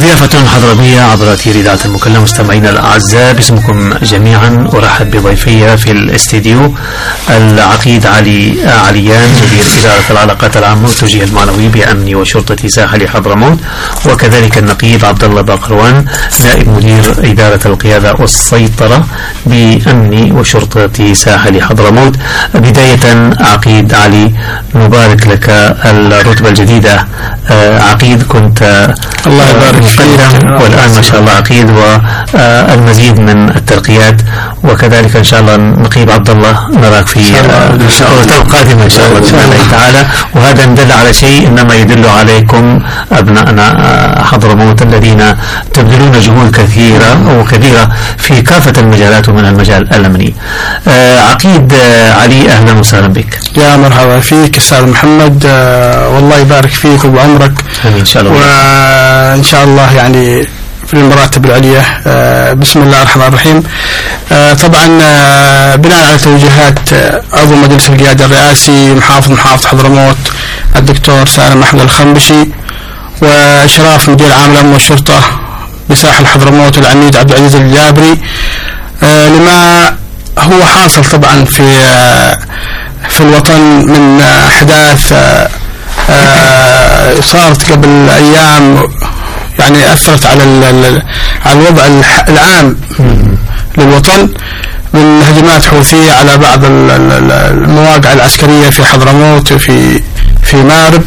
ضيافة حضرمية عبر أثير إذاعة المكلا. مستمعينا الأعزاء، باسمكم جميعا أرحب بضيفي في الاستديو العقيد عليان مدير إدارة العلاقات العامة والتوجيه المعنوي بأمن وشرطة ساحل حضرموت، وكذلك النقيب عبد الله باقروان نائب مدير إدارة القيادة والسيطرة بأمن وشرطة ساحل حضرموت. بداية عقيد علي، نبارك لك الرتبة الجديدة عقيد، كنت الله يبارك فيك، والآن ما شاء الله عقيد والمزيد من الترقيات، وكذلك إن شاء الله نقيب عبد الله نراك في الفترة القادمة إن شاء الله بإذن الله تعالى. وهذا دل على شيء، إنما يدل عليكم أبناءنا حضرموت الذين تبذلون جهود كثيرة وكبيرة في كافة المجالات ومن المجال الأمني. عقيد علي، أهلا وسهلا بك. يا مرحبا فيك أستاذ محمد، والله يبارك فيك وبعمرك إن شاء الله، وإن شاء الله يعني في المراتب العليا. بسم الله الرحمن الرحيم. طبعا بناء على توجيهات عضو مجلس القيادة الرئاسي محافظ حضرموت الدكتور سالم أحمد الخنبشي، وإشراف مدير عام الأمن والشرطة بساحل حضرموت العميد عبد العزيز الجابري، لما هو حاصل طبعا في الوطن من أحداث صارت قبل أيام، يعني أثرت على الوضع العام للوطن من هجمات حوثية على بعض المواقع العسكرية في حضرموت في مارب.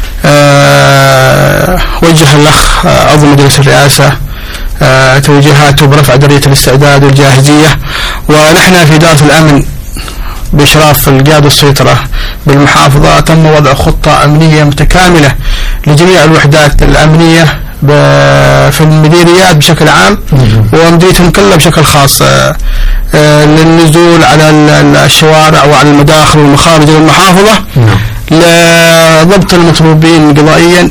وجه الأخ عضو مجلس الرئاسة توجيهاته برفع درجة الاستعداد والجاهزية، ونحن في إدارة الأمن بإشراف القيادة والسيطرة بالمحافظة تم وضع خطة أمنية متكاملة لجميع الوحدات الأمنية في المديريات بشكل عام ومديريتهم كلها بشكل خاص، للنزول على الشوارع وعلى المداخل والمخارج للمحافظة لضبط المطلوبين قضائيا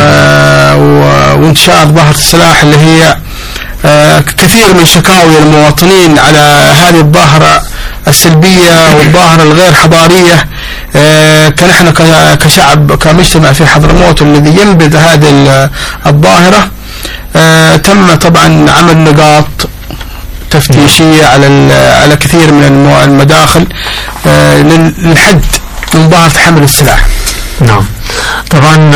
وانتشار ظاهرة السلاح اللي هي كثير من شكاوي المواطنين على هذه الظاهرة السلبية والظاهرة الغير حضارية. كنحن كشعب كمجتمع في حضرموت الذي ينبذ هذه الظاهرة، تم طبعا عمل نقاط تفتيشية على كثير من المداخل للحد من ظاهرة حمل السلاح. نعم، طبعا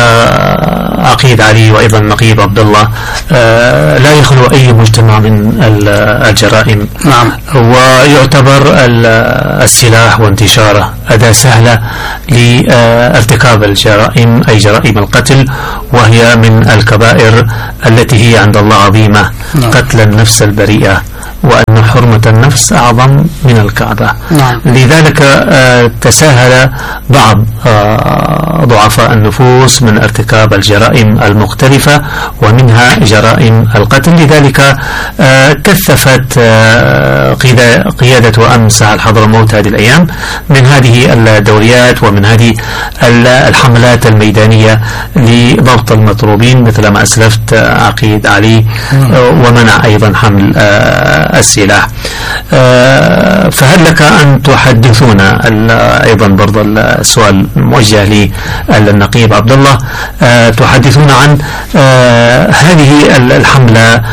عقيد علي وأيضا نقيب عبد الله، لا يخلو أي مجتمع من الجرائم. نعم، ويعتبر السلاح وانتشاره أداة سهلة لارتكاب الجرائم، أي جرائم القتل، وهي من الكبائر التي هي عند الله عظيمة. نعم. قتل النفس البريئة، وأن حرمة النفس أعظم من الكعبة. نعم. لذلك تساهل بعض ضعفاء النفوس من ارتكاب الجرائم المختلفة ومنها جرائم القتل. لذلك كثفت قيادة أمن ساحل حضرموت هذه الأيام من هذه الدوريات ومن هذه الحملات الميدانية لضبط المطلوبين مثل ما أسلفت عقيد علي، ومنع أيضا حمل السلاح. فهل لك أن تحدثونا أيضا برضو السؤال موجه للنقيب عبد الله، تحدثونا عن هذه الحملة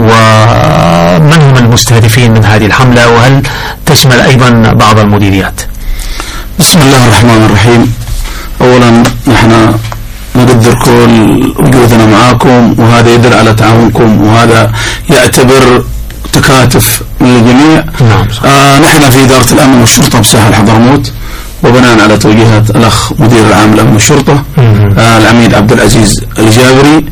ومن هم المستهدفين من هذه الحملة، وهل تشمل أيضا بعض المديريات؟ بسم الله الرحمن الرحيم. أولا نحن نقدر كل وجودنا معاكم، وهذا يدل على تعاونكم، وهذا يعتبر تكاتف من الجميع. نعم. نحن في إدارة الأمن والشرطة بساحل حضرموت، وبناء على توجيهات الأخ مدير العام الأمن والشرطة العميد عبد العزيز الجابري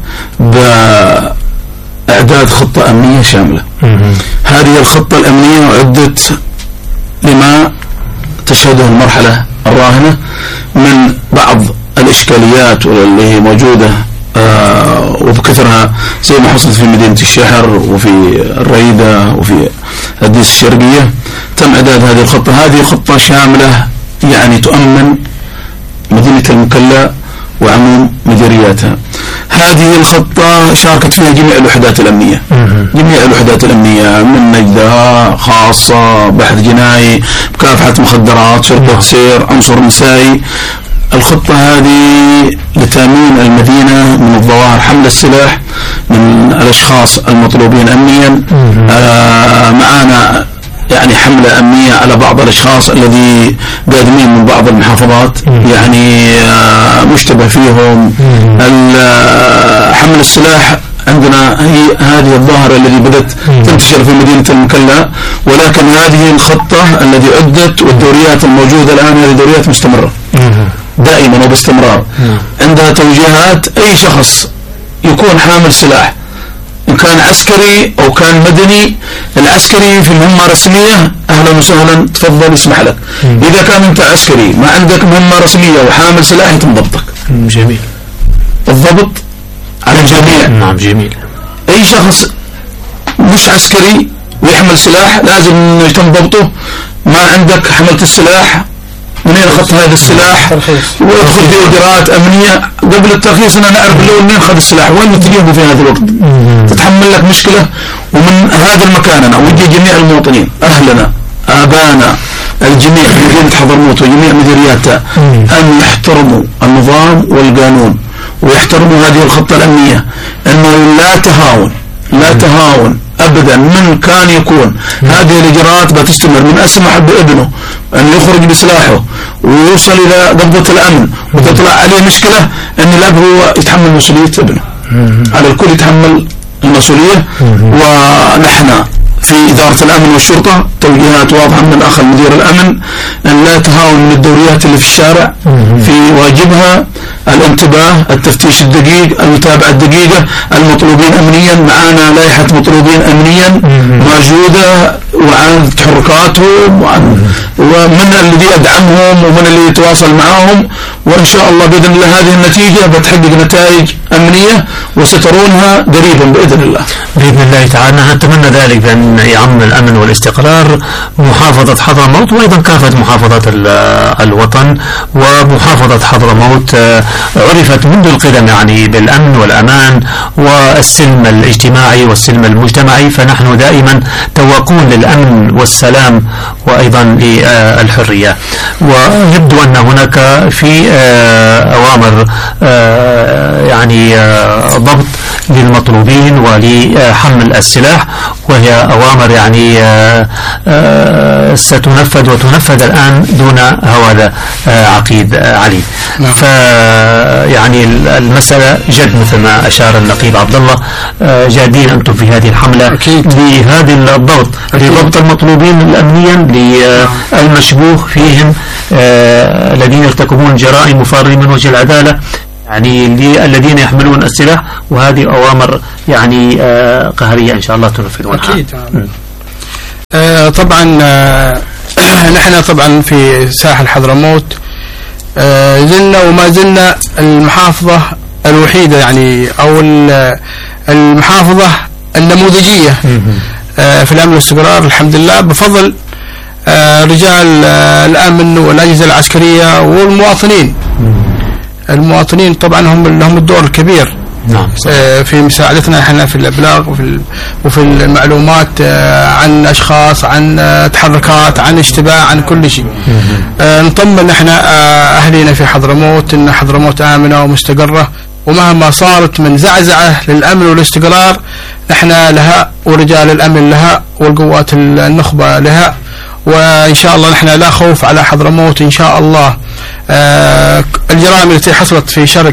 بإعداد خطة أمنية شاملة. هذه الخطة الأمنية أعدت لما تشهده المرحلة الراهنة من بعض الإشكاليات اللي هي موجودة وبكثرها زي ما حصلت في مدينة الشحر وفي الريدة وفي الديس الشرقية. تم إعداد هذه الخطة. هذه خطة شاملة يعني تؤمن مدينة المكلا وعموم مديرياتها. هذه الخطة شاركت فيها جميع الوحدات الأمنية، جميع الوحدات الأمنية من نجدة خاصة، بحث جنائي، مكافحة مخدرات، شرطة سير، عنصر نسائي. الخطة هذه لتأمين المدينة من الظواهر حمل السلاح من الأشخاص المطلوبين أمنيا. معانا يعني حملة أمنية على بعض الأشخاص الذي قادمين من بعض المحافظات يعني مشتبه فيهم. حمل السلاح عندنا هي هذه الظاهرة التي بدأت تنتشر في مدينة المكلا، ولكن هذه الخطة التي عدت والدوريات الموجودة الآن هذه دوريات مستمرة دائما وباستمرار. عندها توجيهات أي شخص يكون حامل سلاح إن كان عسكري أو كان مدني. العسكري في مهمة رسمية أهلا وسهلا تفضل يسمح لك. إذا كان أنت عسكري ما عندك مهمة رسمية وحامل سلاح يتم ضبطك. جميل. الضبط على الجميع. نعم جميل. أي شخص مش عسكري ويحمل سلاح لازم يتم ضبطه. ما عندك حملت السلاح منين أخذت هذا السلاح ويدخل في إجراءات أمنية. قبل الترخيص أنا نعرف الأول منين أخذ السلاح وين متجهه في هذا الوقت. تتحمل لك مشكلة. ومن هذا المكان أنا أوجه جميع المواطنين أهلنا آبانا الجميع في مدينة حضرموت وجميع مديرياتها أن يحترموا النظام والقانون ويحترموا هذه الخطة الأمنية، أنه لا تهاون أبدا من كان يكون. هذه الإجراءات بتستمر. من أسمح بابنه أن يخرج بسلاحه ويوصل إلى ضبط الأمن وتطلع عليه مشكلة، أن الأب هو يتحمل مسؤولية ابنه. على الكل يتحمل المسؤولية. ونحن في إدارة الأمن والشرطة توجيهات واضحة من الأخ المدير الأمن أن لا تهاون من الدوريات اللي في الشارع في واجبها الانتباه، التفتيش الدقيق، المتابعة الدقيقة. المطلوبين أمنيا معنا لائحة مطلوبين أمنيا موجودة وعن تحركاتهم ومن الذي يدعمهم ومن اللي يتواصل معهم. وإن شاء الله بإذن الله هذه النتيجة بتحقق نتائج أمنية وسترونها قريبا بإذن الله. بإذن الله تعالى نتمنى ذلك بأن يعم الأمن والاستقرار محافظة حضرموت وأيضا كافة محافظات الوطن. ومحافظة حضرموت عرفت منذ القدم يعني بالأمن والأمان والسلم الاجتماعي والسلم المجتمعي، فنحن دائما تواقون للأمن والسلام وأيضا للحرية. ويبدو أن هناك في أوامر يعني ضبط للمطلوبين ولحمل السلاح، وهي أوامر يعني ستنفذ وتنفذ الآن دون هوادة عقيد علي. فيعني المسألة جد مثل ما أشار النقيب عبد الله، جادين أنتم في هذه الحملة لهذه الضبط لضبط المطلوبين الأمنيا للمشبوه فيهم الذين يرتكبون جرائم مفارقة من وجه العدالة يعني الذين يحملون السلاح. وهذه أوامر يعني قهرية إن شاء الله تنفذونها. أكيد. طبعا نحن طبعا في ساحل حضرموت زلنا وما زلنا المحافظة الوحيدة يعني أو المحافظة النموذجية في الأمن والاستقرار الحمد لله بفضل رجال الأمن والأجهزة العسكرية والمواطنين. المواطنين طبعا هم لهم الدور الكبير في مساعدتنا احنا في الابلاغ وفي المعلومات عن اشخاص، عن تحركات، عن اشتباه، عن كل شيء. نطمن احنا اهلينا في حضرموت ان حضرموت امنه ومستقره، ومهما صارت من زعزعه للامن والاستقرار نحن لها ورجال الامن لها والقوات النخبه لها. وإن شاء الله نحن لا خوف على حضرموت إن شاء الله. الجرائم التي حصلت في شرق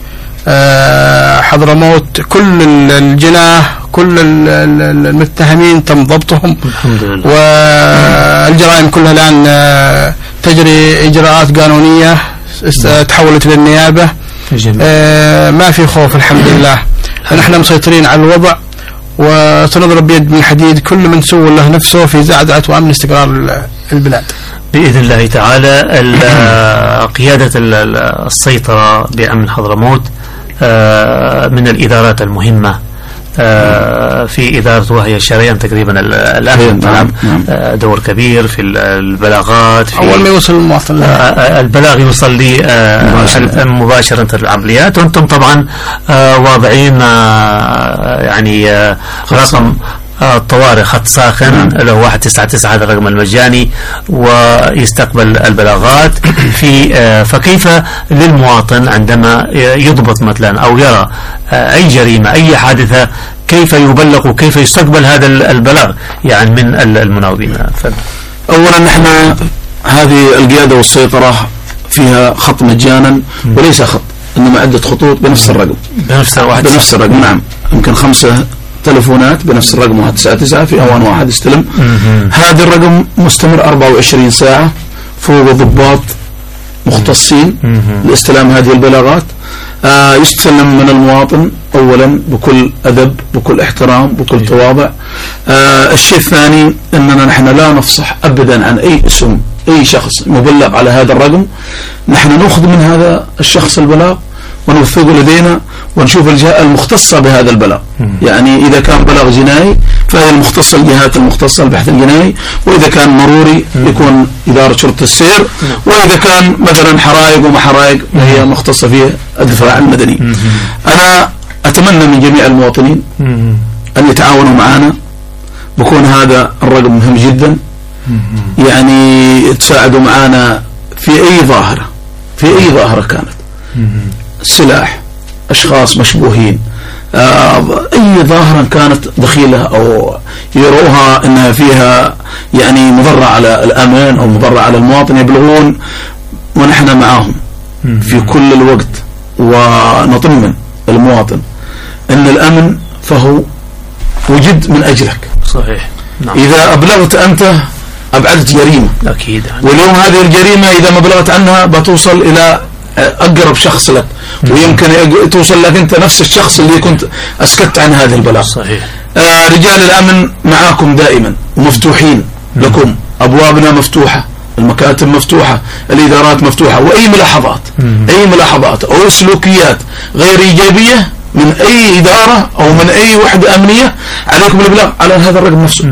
حضرموت كل الجناه كل المتهمين تم ضبطهم الحمد لله. والجرائم كلها الآن تجري إجراءات قانونية تحولت للنيابة. ما في خوف الحمد لله. نحن مسيطرين على الوضع وسنضرب بيد من حديد كل من سول له نفسه في زعزعة وأمن استقرار البلاد بإذن الله تعالى. قيادة السيطرة بأمن حضرموت من الإدارات المهمة في إدارة وهي الشرعية تقريبا الأمن تلعب دور كبير في البلاغات. في أول ما يوصل المواطن البلاغ يوصل لي مباشرة العمليات، وأنتم طبعا واضعين يعني الطوارئ خط ساخن اللي هو 199 هذا الرقم المجاني ويستقبل البلاغات فكيف للمواطن عندما يضبط مثلا أو يرى أي جريمة أي حادثة كيف يبلغ وكيف يستقبل هذا البلاغ يعني من المناوبين؟ أولا نحن هذه القيادة والسيطرة فيها خط مجانا وليس خط، إنما عدة خطوط بنفس الرقم، بنفس الرقم. نعم، يمكن 5 تلفونات بنفس الرقم 199 في أوان واحد يستلم. هذا الرقم مستمر 24 ساعة، فوق ضباط مختصين لاستلام هذه البلاغات. يستلم من المواطن أولا بكل أدب، بكل احترام، بكل تواضع. الشيء الثاني أننا نحن لا نفصح أبدا عن أي اسم أي شخص مبلغ على هذا الرقم. نحن نأخذ من هذا الشخص البلاغ ونوثقه لدينا ونشوف الجهة المختصة بهذا البلاغ. يعني إذا كان بلاغ جنائي فهي المختصة، الجهات المختصة البحث الجنائي، وإذا كان مروري يكون إدارة شرطة السير، وإذا كان مثلا حرائق وما حرائق هي مختصة فيه الدفاع المدني. أنا أتمنى من جميع المواطنين أن يتعاونوا معنا، بكون هذا الرقم مهم جدا، يعني يتساعدوا معنا في أي ظاهرة، في أي ظاهرة كانت، سلاح، أشخاص مشبوهين، أي ظاهرة كانت دخيلة أو يروها أنها فيها يعني مضرة على الأمان أو مضرة على المواطن، يبلغون ونحن معهم في كل الوقت، ونطمن المواطن أن الأمن فهو وجد من أجلك. صحيح. نعم. إذا أبلغت أنت أبعدت جريمة، أكيد. واليوم هذه الجريمة إذا ما بلغت عنها بتوصل إلى أقرب شخص لك، ويمكن توصل لك أنت نفس الشخص اللي كنت أسكت عن هذا البلاغ. صحيح. رجال الأمن معاكم دائما ومفتوحين لكم، أبوابنا مفتوحة، المكاتب مفتوحة، الإدارات مفتوحة، وأي ملاحظات أو سلوكيات غير إيجابية من أي إدارة أو من أي وحدة أمنية عليكم الإبلاغ على هذا الرقم نفسه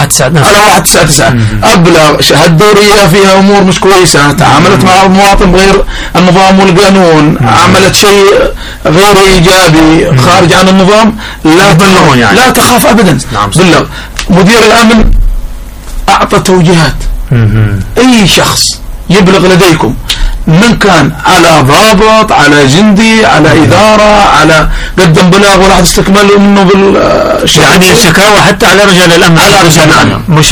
199. أبلغ شهد دورية فيها أمور مش كويسة، تعاملت مع المواطن غير النظام والقانون، عملت شيء غير إيجابي خارج عن النظام، لا تخاف أبدا. بلغ. مدير الأمن أعطى توجيهات، أي شخص يبلغ لديكم من كان على ضابط، على جندي، على إدارة، على قدم بلاغ وراح تستكمل منه يعني الشكاوى حتى على رجال الأمن، على رجال الأمن مش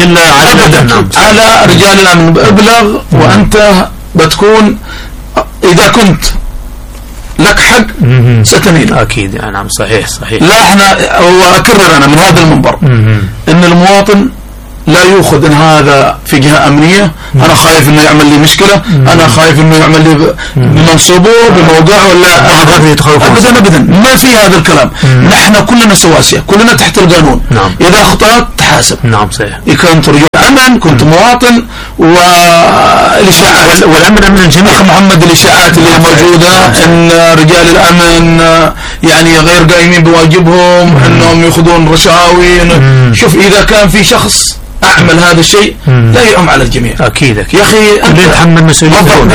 على رجال الأمن. ابلغ وأنت بتكون إذا كنت لك حق ستنيل. أكيد. نعم. صحيح. لا احنا وأكرر أنا من هذا المنبر إن المواطن لا يأخذ إن هذا في جهة أمنية، أنا خايف إنه يعمل لي مشكلة، أنا خايف إنه يعمل لي بمنصبه بموقعه ولا أبدا ما في هذا الكلام. نحن كلنا سواسية، كلنا تحت القانون. إذا أخطأت تحاسب. نعم. صحيح. كنت رجل أمن، كنت مواطن، والإشاعات والأمن من الجميع. محمد الإشاعات اللي موجودة إن رجال الأمن يعني غير قائمين بواجبهم، إنهم يأخذون رشاوي. شوف إذا كان في شخص أعمل هذا الشيء لا يؤم على الجميع. أكيد. يا أخي أنت تتحمل مسؤوليته.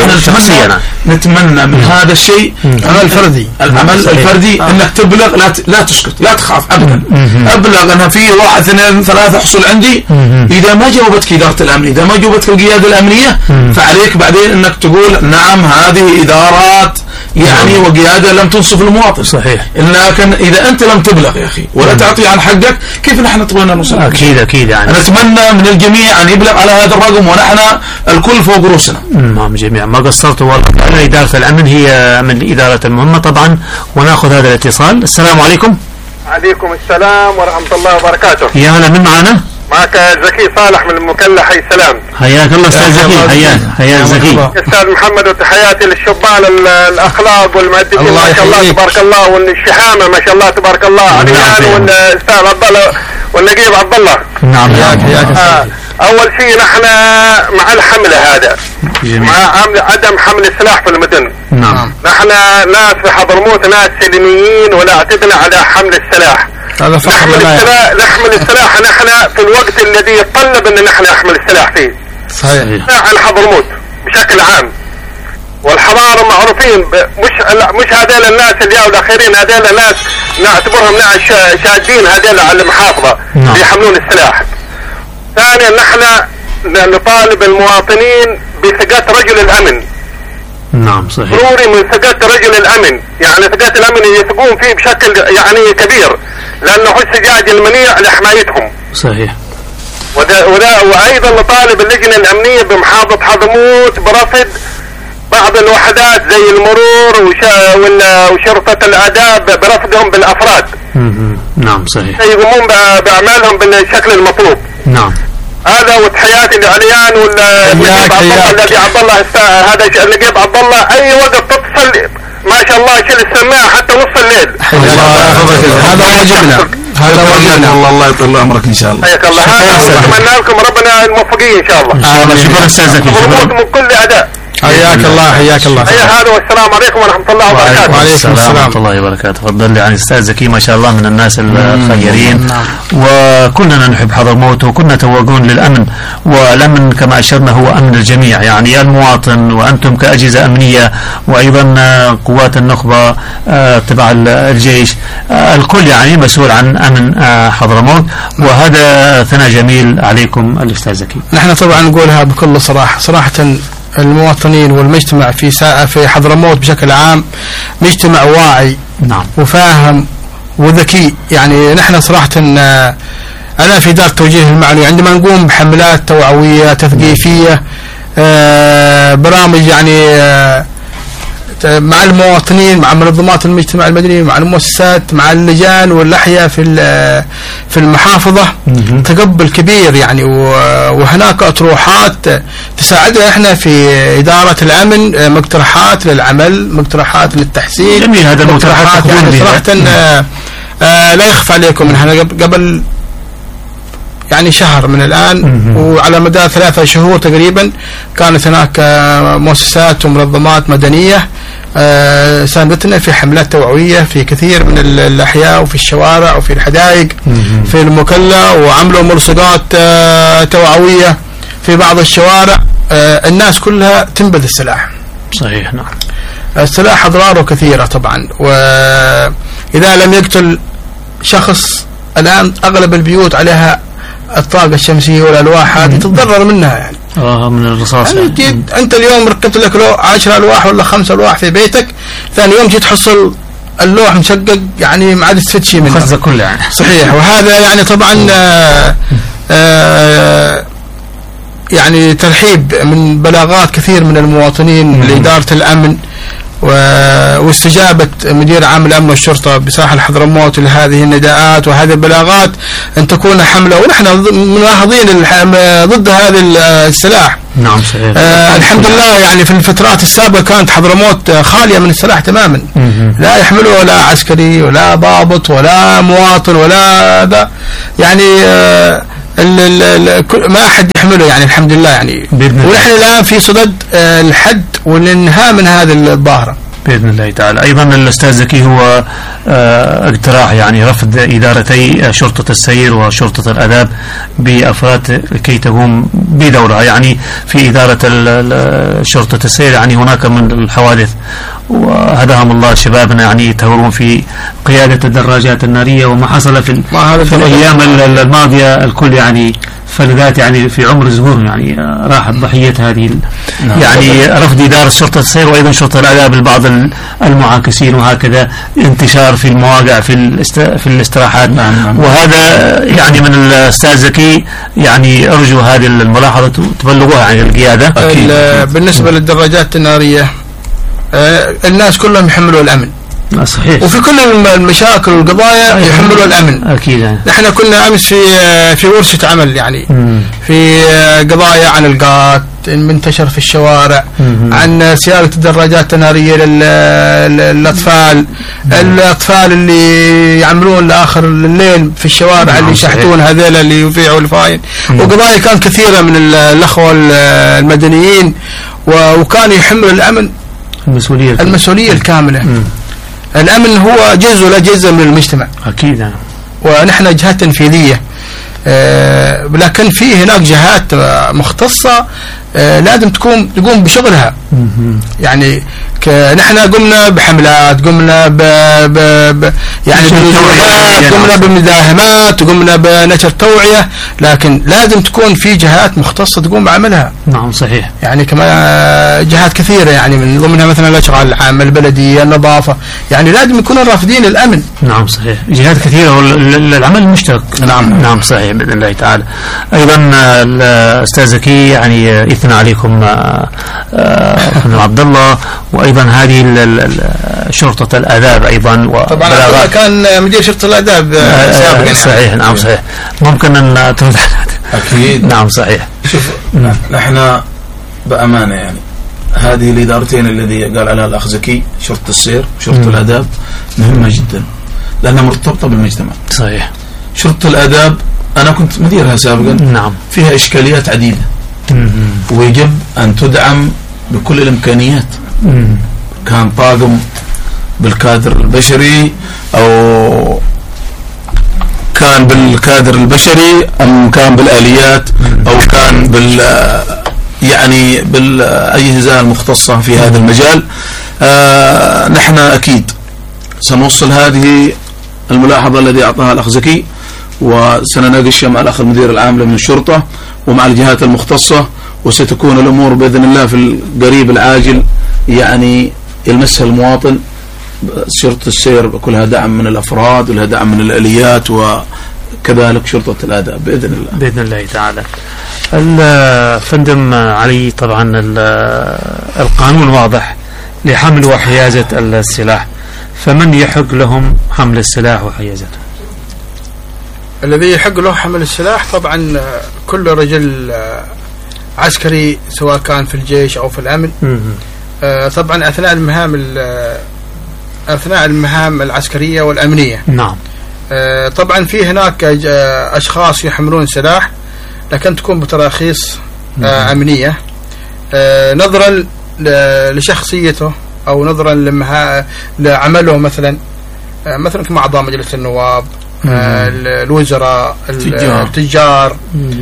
نتمنى من هذا الشيء العمل الفردي أنك تبلغ، لا تسكت، لا تخاف أبدا. أبلغ أنا في 1 2 3 حصل عندي. إذا ما جاوبتك إدارة الأمن، إذا ما جاوبتك القيادة الأمنية، فعليك بعدين أنك تقول نعم هذه إدارات يعني وقيادة لم تنصف المواطن. صحيح. لكن إذا أنت لم تبلغ يا أخي ولا تعطي عن حقك، كيف نحن نتمنى نوصل؟ أكيد. يعني نتمنى من الجميع أن يبلغ على هذا الرقم، ونحن الكل فوق رؤوسنا. نعم. جميعا ما قصرت والله. إدارة الأمن هي من الإدارة المهمة طبعا. ونأخذ هذا الاتصال. السلام عليكم. عليكم السلام ورحمة الله وبركاته. يا هلا، من معنا؟ معك زكي صالح من المكلا. حي السلام. حياك الله أستاذ زكي. حياك زكي. أستاذ محمد، وتحياتي للشبان الأخلاق والمؤدبين ما شاء الله تبارك الله، والشحامة ما شاء الله تبارك الله، عليان والأستاذ عبد الله والنقيب عبد الله. نعم. أول شيء نحن مع الحملة هذا، مع عدم حمل السلاح في المدن. نعم. نحن ناس في حضرموت ناس سلميين ولا اعتدنا على حمل السلاح. نحمل السلاح نحن في الوقت الذي يتطلب ان نحن نحمل السلاح فيه. صحيح. عن حضرموت بشكل عام والحضارة معروفين مش هذيل الناس اللي جاوا الأخيرين، هذيل الناس نعتبرهم ناس شادين هذيل على المحافظة اللي يحملون السلاح. ثانيا نحن نطالب المواطنين بثقة رجل الأمن. نعم صحيح. ضروري من ثقة رجل الأمن، يعني ثقة الأمن يثقون فيه بشكل يعني كبير، لأنه هو السجاج المنيع لحمايتهم. صحيح. وأيضا نطالب اللجنة الأمنية بمحافظة حضرموت برفض بعض الوحدات زي المرور وشرطة الآداب برفضهم بالأفراد. نعم صحيح. يقومون بأعمالهم بالشكل المطلوب. نعم. هذا وتحياتي لعليان الذي عبد الله هذا نجيب عبد الله اي وقت تتصل ما شاء الله يشيل السماعه حتى نص الليل. هذا واجبنا، هذا واجبنا. الله يطول عمرك ان شاء الله. حياك الله. اتمنى لكم ربنا الموفقين ان شاء الله. شكرا استاذ زكي. من كل اداء. حياك الله حياك الله. هذا والسلام عليكم ورحمه الله وبركاته. وعليكم السلام ورحمه الله وبركاته. تفضل لي عن الاستاذ زكي ما شاء الله من الناس الخيرين. وكلنا نحب حضرموت وكنا توقون للامن، والامن كما اشرنا هو امن الجميع، يعني المواطن وانتم كاجهزه امنيه وايضا قوات النخبه تبع الجيش، الكل يعني مسؤول عن امن حضرموت، وهذا ثناء جميل عليكم الاستاذ زكي. نحن طبعا نقولها بكل صراحه المواطنين والمجتمع في حضرموت بشكل عام مجتمع واعي. نعم. وفاهم وذكي. يعني نحن صراحة أنا في إدارة توجيه المعنوي عندما نقوم بحملات توعوية تثقيفية برامج يعني مع المواطنين مع منظمات المجتمع المدني مع المؤسسات مع اللجان والأحياء في المحافظة تقبل كبير يعني، وهناك أطروحات تساعدنا احنا في إدارة الأمن، مقترحات للعمل، مقترحات للتحسين. جميل هذا المقترحات يعني صراحة لا يخفى عليكم نحن قبل يعني شهر من الآن وعلى مدار 3 شهور تقريبا كانت هناك مؤسسات ومنظمات مدنية ساندتنا في حملات توعوية في كثير من الأحياء وفي الشوارع وفي الحدائق في المكلا، وعملوا ملصقات توعوية في بعض الشوارع. الناس كلها تنبذ السلاح. صحيح. نعم. السلاح أضراره كثيرة طبعا، وإذا لم يقتل شخص الآن أغلب البيوت عليها الطاقة الشمسية والألواح هذه تتضرر منها يعني. من الرصاص يعني أنت اليوم ركبت لك 10 ألواح ولا 5 ألواح في بيتك، ثاني يوم جيت تحصل اللوح مشقق يعني ما عاد تفيد شيء منه. خزة كله يعني. صحيح. وهذا يعني طبعا يعني ترحيب من بلاغات كثير من المواطنين لإدارة الأمن واستجابة مدير عام الأمن والشرطة بساحل حضرموت لهذه النداءات وهذه البلاغات أن تكون حملة، ونحن مناهضين ضد هذا السلاح. نعم صحيح. الحمد لله يعني في الفترات السابقة كانت حضرموت خالية من السلاح تماما، لا يحمله ولا عسكري ولا ضابط ولا مواطن ولا ذا يعني ما أحد يحمله يعني الحمد لله يعني. ونحن الآن في صدد الحد والانهاء من هذه الظاهرة بإذن الله تعالى. أيضا الأستاذ زكي هو اقتراح يعني رفض إدارتي شرطة السير وشرطة الآداب بأفراد لكي تقوم بدورها يعني في إدارة شرطة السير. يعني هناك من الحوادث وهداهم الله شبابنا يعني يتهورون في قيادة الدراجات النارية وما حصل في الأيام الماضية الكل يعني فلذات يعني في عمر صغير يعني راحت ضحية هذه يعني رفض إدارة شرطة السير وأيضا شرطة الآداب لبعض المعاكسين، وهكذا انتشار في المواقع في الاستراحات. وهذا يعني من الأستاذ زكي يعني أرجو هذه الملاحظة تبلغوها عن القيادة. بالنسبة للدراجات النارية الناس كلهم يحملوا الأمن. صحيح. وفي كل المشاكل والقضايا يحملوا الأمن. أكيد يعني. نحن كنا أمس في ورشة عمل يعني في قضايا عن القات منتشر في الشوارع، عن سيارة الدراجات النارية للأطفال، الأطفال اللي يعملون لآخر الليل في الشوارع اللي يشحتون هذيل اللي يبيعوا الفاين، وقضايا كان كثيرة من الأخوة المدنيين وكانوا يحملوا الأمن المسؤولية الكاملة. الأمن هو جزء لا جزء من المجتمع أكيد يعني. ونحن جهات تنفيذية، لكن في هناك جهات مختصة لازم تقوم بشغلها. يعني نحن قمنا بحملات، قمنا يعني قمنا بمداهمات، قمنا بنشر توعية، لكن لازم تكون في جهات مختصة تقوم بعملها. نعم صحيح. يعني كما جهات كثيرة، يعني من ضمنها مثلا الأشغال العامة، البلدية، النظافة، يعني لازم يكونوا رافضين الأمن. نعم صحيح، جهات كثيرة والعمل المشترك. نعم صحيح بإذن الله تعالى. أيضا الأستاذ زكي يعني إثنى عليكم عبد الله، وأيضا هذه شرطة الآداب أيضا. طبعا كان مدير شرطة الآداب سابقا. صحيح. نعم صحيح. ممكن أن ترد؟ أكيد. نعم صحيح. شوف نحن بأمانة يعني هذه الإدارتين الذي قال عليها الأخ زكي، شرطة السير وشرطة الآداب، مهمة جدا لأنها مرتبطة بالمجتمع. صحيح. شرطة الآداب أنا كنت مديرها سابقا. نعم. فيها إشكاليات عديدة ويجب أن تدعم بكل الإمكانيات. كان طاقم بالكادر البشري أو كان بالكادر البشري أم كان بالآليات أو كان يعني بالأجهزة المختصة في هذا المجال. نحن أكيد سنوصل هذه الملاحظة التي أعطاها الأخ زكي، وسنناقشها مع الأخ المدير العام من الشرطة ومع الجهات المختصة، وستكون الأمور بإذن الله في القريب العاجل يعني يلمسها المواطن. شرطة السير كلها دعم من الأفراد ولها دعم من الآليات، وكذلك شرطة الآداب بإذن الله. بإذن الله تعالى. الفندم علي، طبعا القانون واضح لحمل وحيازة السلاح، فمن يحق لهم حمل السلاح وحيازته؟ الذي يحق له حمل السلاح طبعا كل رجل عسكري سواء كان في الجيش أو في الأمن. طبعا أثناء المهام العسكرية والأمنية. نعم. طبعا في هناك أشخاص يحملون سلاح لكن تكون بتراخيص أمنية، نظرا لشخصيته أو نظرا لعمله، مثلا كما أعضاء مجلس النواب، الوزراء، التجار،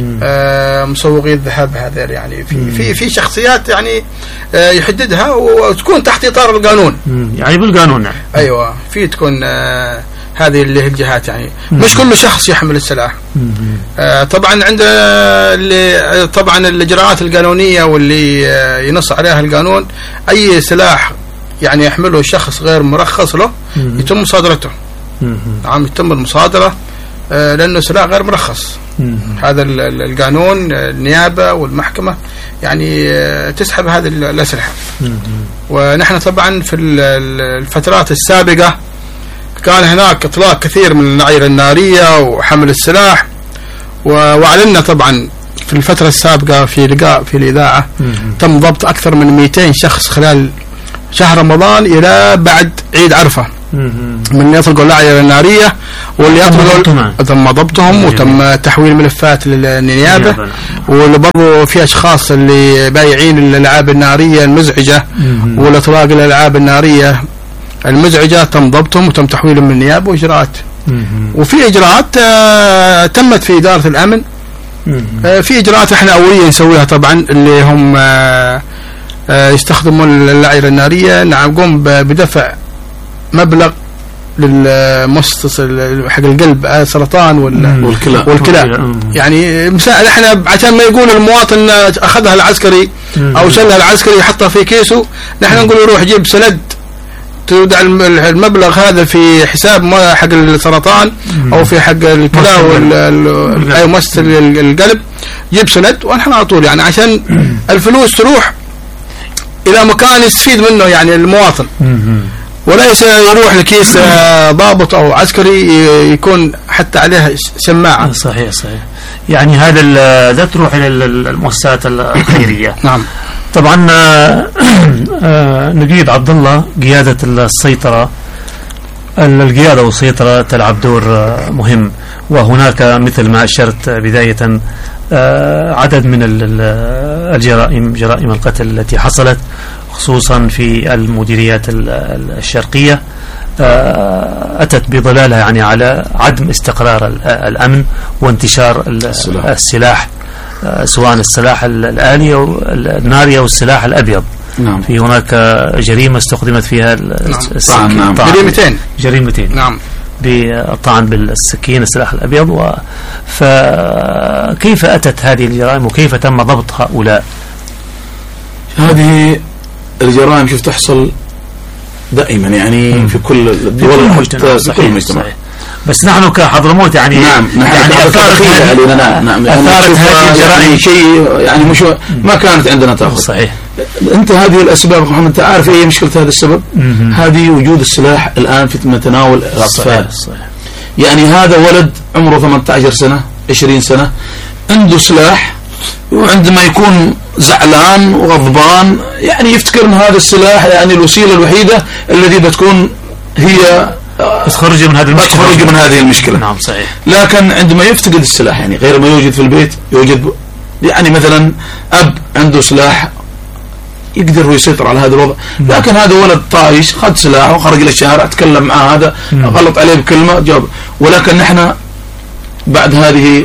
مسوقي الذهب، هذا يعني في شخصيات يعني يحددها وتكون تحت إطار القانون. يعني بالقانون. يعني أيوة، في تكون هذه اللي هي الجهات، يعني مش كل شخص يحمل السلاح. طبعا عندنا طبعا الإجراءات القانونية واللي ينص عليها القانون، أي سلاح يعني يحمله شخص غير مرخص له يتم مصادرته. نعم، يتم المصادرة لأنه سلاح غير مرخص. هذا القانون، النيابة والمحكمة يعني تسحب هذه الأسلحة. ونحن طبعا في الفترات السابقة كان هناك إطلاق كثير من النعيرة النارية وحمل السلاح، وأعلنا طبعا في الفترة السابقة في لقاء في الإذاعة تم ضبط أكثر من 200 شخص خلال شهر رمضان إلى بعد عيد عرفة، من يطلقوا النعيرة النارية واللي يطلقوا تم ضبطهم وتم تحويل ملفات للنيابة. وبرضو في أشخاص اللي بايعين الألعاب النارية المزعجة والإطلاق الألعاب النارية المزعجة تم ضبطهم وتم تحويلهم من النيابة وإجراءات. وفي إجراءات تمت في إدارة الأمن. في إجراءات احنا أولية نسويها طبعا، اللي هم يستخدموا النعيرة النارية. نعم، قم بدفع مبلغ للمؤسسة حق القلب، سرطان والكلى. يعني مساعدة احنا عشان ما يقول المواطن أخذها العسكري أو شلها العسكري يحطها في كيسه، نحن نقول يروح يجيب سند تودع المبلغ هذا في حساب حق السرطان أو في حق الكلى أي مؤسسة القلب، جيب سند ونحن على طول، يعني عشان الفلوس تروح إلى مكان يستفيد منه يعني المواطن، وليس يروح لكيس ضابط أو عسكري يكون حتى عليها سماعة. صحيح. يعني هذا لا تروح إلى المؤسسات الخيرية. نعم. طبعا نقيب عبد الله، قيادة السيطرة، القيادة والسيطرة تلعب دور مهم، وهناك مثل ما أشرت بداية عدد من جرائم القتل التي حصلت خصوصا في المديريات الشرقية، أتت بضلالها يعني على عدم استقرار الأمن وانتشار السلاح. سواء السلاح الآلي أو الناري أو السلاح الأبيض. نعم. في هناك جريمة استخدمت فيها السكين. نعم. جريمتين. نعم. بالطعن بالسكين السلاح الأبيض. فكيف أتت هذه الجرائم وكيف تم ضبط هؤلاء؟ هذه الجرائم شوف تحصل دائما يعني في كل الدول حتى في كل المجتمع. بس نحن كحضرموت يعني نحن أثارت هذه الجرائم شيء يعني مش ما كانت عندنا تأخذ. صحيح. أنت هذه الأسباب محمد أنت عارف إيه مشكلة هذا السبب؟ هذه وجود السلاح الآن في متناول الأطفال. صحيح. يعني هذا ولد عمره 18 سنة 20 سنة عنده سلاح، وعندما يكون زعلان وغضبان يعني يفتكر ان هذا السلاح يعني الوسيله الوحيده التي بتكون هي تخرج من هذه المشكله. نعم صحيح. لكن عندما يفتقد السلاح يعني غير ما يوجد في البيت، يوجد يعني مثلا اب عنده سلاح يقدر هو يسيطر على هذا الوضع، لكن هذا ولد طايش خد سلاحه وخرج للشارع تكلم مع هذا غلط عليه بكلمه جاب. ولكن نحن بعد هذه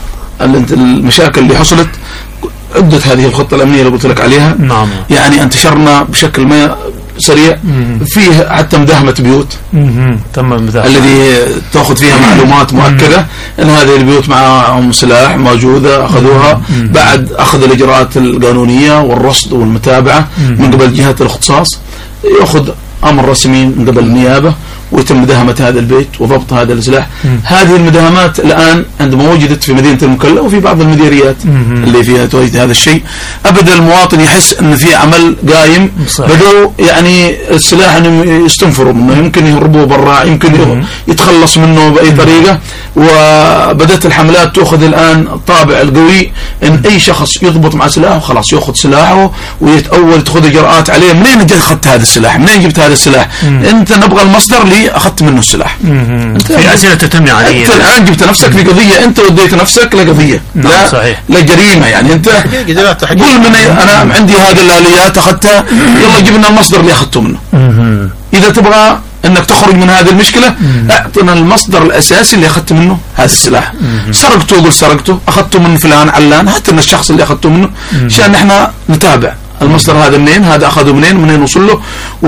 المشاكل اللي حصلت عدة هذه الخطة الأمنية اللي قلت لك عليها. نعم. يعني انتشرنا بشكل ما سريع، فيه حتى مداهمة بيوت تم الذي تأخذ فيها معلومات مؤكدة أن هذه البيوت معهم سلاح موجودة أخذوها بعد أخذ الإجراءات القانونية والرصد والمتابعة من قبل جهات الاختصاص، يأخذ أمر رسمي من قبل النيابة ويتم مداهمة هذا البيت وضبط هذا السلاح. هذه المداهمات الآن عندما وجدت في مدينة المكلا وفي بعض المديريات اللي فيها تواجد هذا الشيء، أبدا المواطن يحس أن في عمل قايم. بدأوا يعني السلاح أنهم يستنفروا منه، يمكن يهربوا برا، يمكن يتخلص منه بأي طريقة. وبدأت الحملات تأخذ الآن الطابع القوي أن أي شخص يضبط مع سلاحه خلاص يأخذ سلاحه ويتأول تأخذ إجراءات عليه. منين أخذت هذا السلاح؟ منين جبت هذا السلاح؟ أنت نبغى المصدر اللي أخذت منه السلاح. في أسئلة تتم عليه. أنت الآن جبت نفسك في قضية، أنت وديت نفسك لقضية لا صحيح. لجريمة. يعني أنت قل من أنا عندي هذه الآليات أخذتها، يلا جبنا المصدر اللي أخذته منه. إذا تبغى أنك تخرج من هذه المشكلة أعطنا المصدر الأساسي اللي أخذت منه هذا السلاح. سرقته قل سرقته، أخذته من فلان علان، هات لنا الشخص اللي أخذته منه عشان نحن نتابع المصدر هذا منين، هذا أخذه منين وصل له.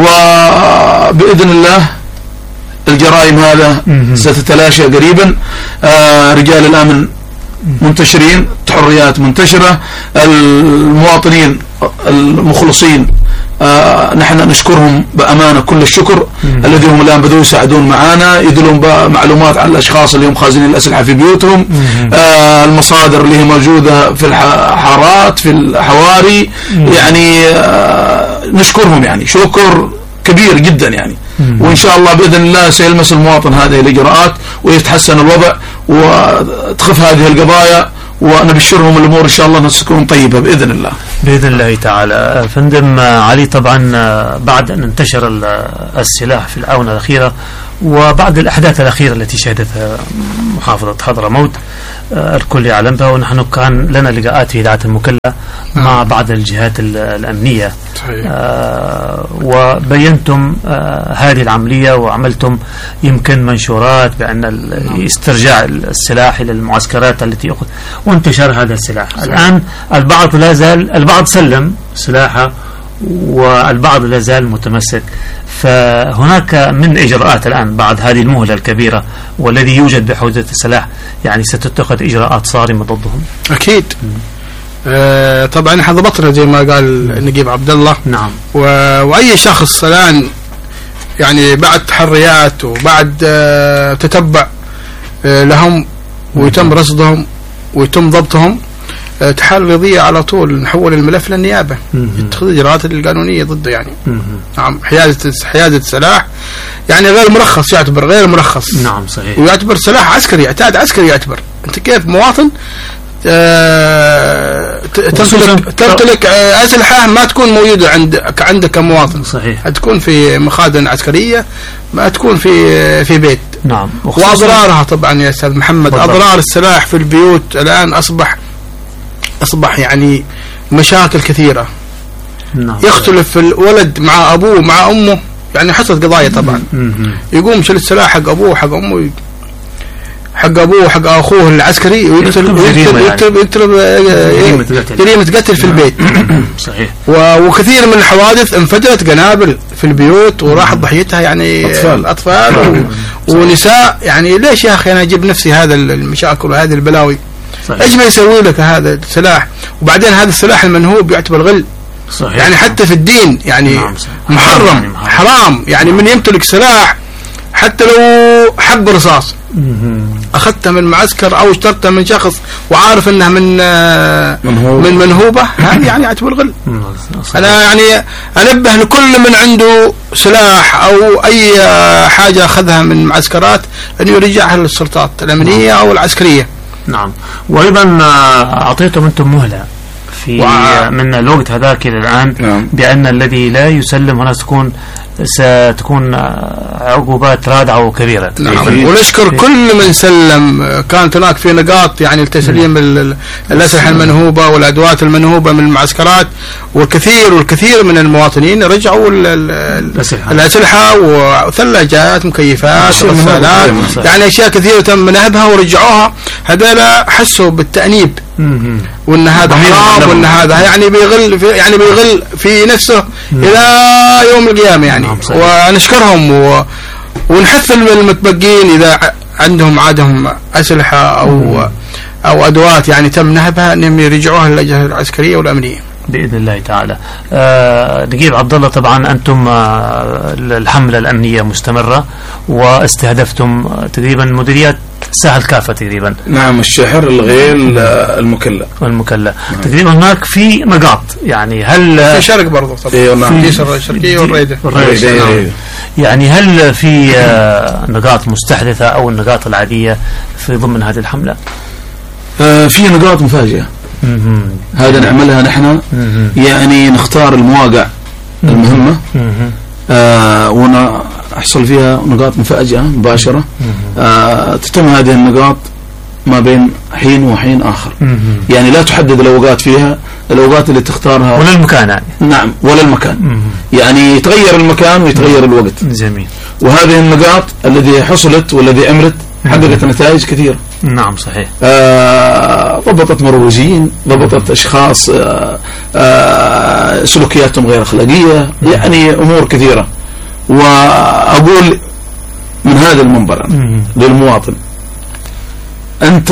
وبإذن الله الجرائم هذا ستتلاشى قريبا. رجال الأمن منتشرين، التحريات منتشرة، المواطنين المخلصين نحن نشكرهم بأمانة كل الشكر الذي هم الآن بدأوا يساعدون معنا، يدلون معلومات عن الأشخاص اللي هم خازنين الأسلحة في بيوتهم، المصادر اللي هي موجودة في الحارات في الحواري. يعني نشكرهم يعني شكر كبير جدا يعني. وإن شاء الله بإذن الله سيلمس المواطن هذه الإجراءات ويتحسن الوضع وتخف هذه القضايا، ونبشرهم الأمور إن شاء الله تكون طيبة بإذن الله. بإذن الله تعالى. فندم علي، طبعا بعد أن انتشر السلاح في الآونة الأخيرة وبعد الأحداث الأخيرة التي شهدتها محافظة حضرموت الكل يعلم بها، ونحن كان لنا لقاءات في إذاعة المكلا مع بعض الجهات الأمنية. وبينتم هذه العملية وعملتم يمكن منشورات بأن استرجاع السلاح إلى المعسكرات التي أخذ وانتشار هذا السلاح. الآن البعض لا زال، البعض سلم سلاحه والبعض لا زال متمسك. فهناك من إجراءات الآن بعد هذه المهلة الكبيرة والذي يوجد بحوزة السلاح، يعني ستتخذ إجراءات صارمة ضدهم. أكيد. طبعا احنا ضبطنا زي ما قال النقيب عبد الله. نعم. وأي شخص الآن يعني بعد تحريات وبعد تتبع لهم ويتم رصدهم ويتم ضبطهم، تحال قضية على طول نحول الملف للنيابة يتخذ الإجراءات القانونية ضده يعني. نعم. حيازة سلاح يعني غير مرخص، يعتبر غير مرخص. نعم صحيح. ويعتبر سلاح عسكري، اعتاد عسكري يعتبر. أنت كيف مواطن تمتلك أسلحة ما تكون موجودة عندك كمواطن؟ صحيح. تكون في مخازن عسكرية، ما تكون في بيت. نعم. وأضرارها طبعا يا أستاذ محمد، أضرار السلاح في البيوت الآن أصبح يعني مشاكل كثيرة. نعم. يختلف الولد مع أبوه مع أمه، يعني حصلت قضايا طبعا. يقوم شل السلاح حق أبوه حق أمه. حق أبوه وحق أخوه العسكري ويكتب جريمة قتل في البيت. صحيح. وكثير من الحوادث انفجرت قنابل في البيوت وراحت ضحيتها يعني أطفال ونساء. يعني ليش يا أخي أنا أجيب نفسي هذا المشاكل وهذه البلاوي؟ إيش ما يسوي لك هذا السلاح؟ وبعدين هذا السلاح المنهوب يعتبر غل. صحيح. يعني حتى في الدين يعني محرم حرام. يعني من يمتلك سلاح حتى لو حب رصاص أخذته من معسكر أو اشترته من شخص وعارف أنه من منهوبة، هذه يعني أعتبر غل. أنا يعني أنبه لكل من عنده سلاح أو أي حاجة أخذها من معسكرات أن يرجعها للسلطات الأمنية أو العسكرية. نعم. وأيضا أعطيتم أنتم مهلة في من الوقت هذاك إلى الآن بأن الذي لا يسلم هنا ستكون عقوبات رادعة وكبيرة. نعم. ونشكر كل من سلم. كانت هناك في نقاط يعني التسليم الأسلحة المنهوبة والأدوات المنهوبة من المعسكرات، والكثير من المواطنين رجعوا الأسلحة وثلاجات مكيفات غسالات يعني أشياء كثيرة تم نهبها ورجعوها. هذول حسوا بالتأنيب وأن هذا حرام وأن هذا يعني بيغل في نفسه إلى يوم القيامة يعني. ونشكرهم ونحث المتبقين إذا عندهم أسلحة أو أدوات يعني تم نهبها أنهم يرجعوها للأجهزة العسكرية والأمنية بإذن الله تعالى. نجيب عبد الله، طبعا أنتم الحملة الأمنية مستمرة واستهدفتم تقريبا مديريات ساحل كافة تقريبا. نعم. الشحر، الغيل، المكلا تقريبا هناك في نقاط يعني هل في شرق برضه طبعا في الشرقية والريدة. يعني هل في نقاط مستحدثة أو النقاط العادية في ضمن هذه الحملة؟ في نقاط مفاجئة هذا نعملها نحن. يعني نختار المواقع المهمة ونحصل فيها نقاط مفاجئة مباشرة. تتم هذه النقاط ما بين حين وحين آخر. يعني لا تحدد الأوقات فيها، الأوقات اللي تختارها ولا المكان يعني. نعم، ولا المكان. يعني يتغير المكان ويتغير الوقت. جميل. وهذه النقاط الذي حصلت والذي عملت حققت نتائج كثيرة. نعم صحيح. ضبطت مروجين، ضبطت أشخاص سلوكياتهم غير أخلاقية، يعني أمور كثيرة. وأقول من هذا المنبر للمواطن، أنت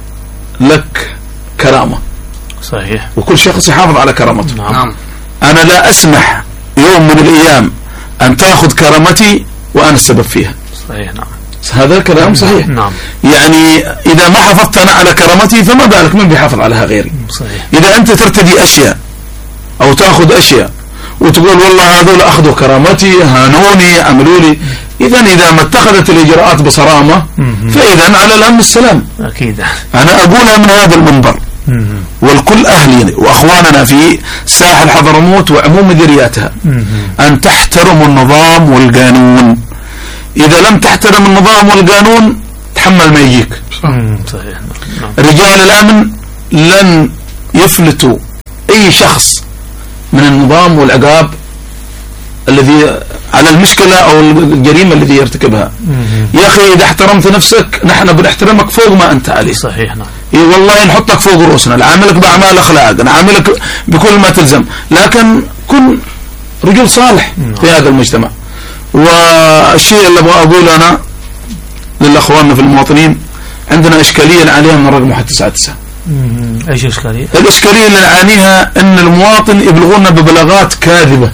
لك كرامة. صحيح. وكل شخص يحافظ على كرامته. نعم. أنا لا أسمح يوم من الأيام أن تأخذ كرامتي وأنا السبب فيها. صحيح. نعم. هذا الكلام صحيح. نعم. يعني إذا ما حافظت أنا على كرامتي فما بالك من بيحافظ عليها غيري. صحيح. إذا أنت ترتدي أشياء أو تأخذ أشياء وتقول والله هذول أخذوا كرامتي، هانوني، عملوا لي، إذا ما اتخذت الإجراءات بصرامة فإذا على الأمن السلام. أكيد. أنا أقولها من هذا المنبر والكل أهلي وأخواننا في ساحل حضرموت وعموم مديرياتها أن تحترموا النظام والقانون. إذا لم تحترم النظام والقانون تحمل ما يجيك. صحيح. رجال الأمن لن يفلتوا أي شخص من النظام والعقاب الذي على المشكلة أو الجريمة الذي يرتكبها. يا أخي إذا احترمت نفسك نحن بنحترمك فوق ما أنت عليه. صحيح. نعم. والله نحطك فوق رؤوسنا، نعاملك بأعمال أخلاق، نعاملك بكل ما تلزم، لكن كن رجل صالح في هذا المجتمع. والشيء اللي أبغى أقول أنا للأخواننا في المواطنين، عندنا إشكالية عليها من رقم 199. أيش إشكالية؟ الإشكالية اللي نعانيها أن المواطن يبلغونا ببلاغات كاذبة.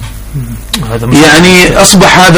يعني أصبح هذا